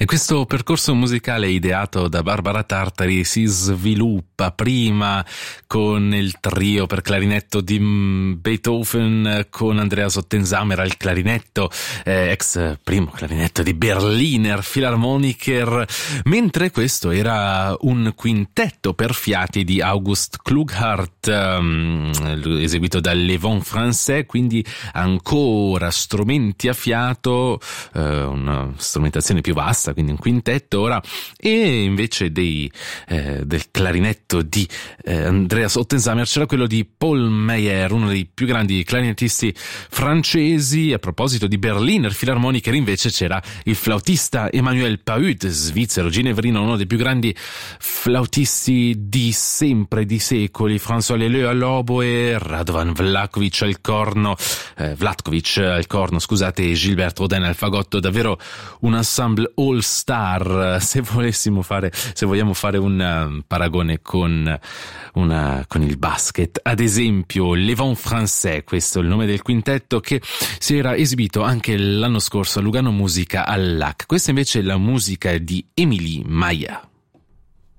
E questo percorso musicale ideato da Barbara Tartari si sviluppa prima con il trio per clarinetto di Beethoven, con Andreas Ottensamer al clarinetto, ex primo clarinetto di Berliner Philharmoniker, mentre questo era un quintetto per fiati di August Klughardt, eseguito dal Les Vents Français, quindi ancora strumenti a fiato, una strumentazione più vasta, quindi un quintetto ora, e invece del clarinetto di Andreas Ottensamer c'era quello di Paul Meyer, uno dei più grandi clarinettisti francesi. A proposito di Berliner Philharmoniker invece c'era il flautista Emmanuel Pahud, svizzero, ginevrino, uno dei più grandi flautisti di sempre, di secoli, François Leleu all'oboe, Radovan Vlatkovic al corno, e Gilbert Rodin al fagotto. Davvero un ensemble all star. Se vogliamo fare un paragone con il basket, ad esempio Les Vents Français, questo è il nome del quintetto che si era esibito anche l'anno scorso a Lugano Musica al LAC. Questa invece è la musica di Émilie Maillat.